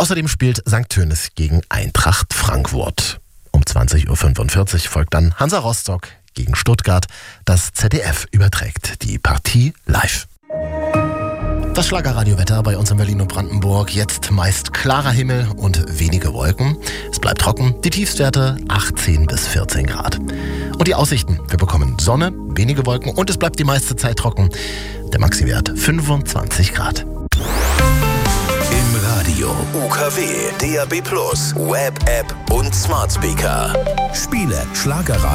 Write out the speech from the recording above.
Außerdem spielt St. Tönis gegen Eintracht Frankfurt. Um 20.45 Uhr folgt dann Hansa Rostock gegen Stuttgart. Das ZDF überträgt die Partie live. Das Schlagerradiowetter bei uns in Berlin und Brandenburg. Jetzt meist klarer Himmel und wenige Wolken. Es bleibt trocken, die Tiefstwerte 18 bis 14 Grad. Und die Aussichten: wir bekommen Sonne, wenige Wolken und es bleibt die meiste Zeit trocken. Der Maxiwert 25 Grad. Im Radio UKW, DAB+, Web-App und Smart Speaker. Spiele Schlagerradio.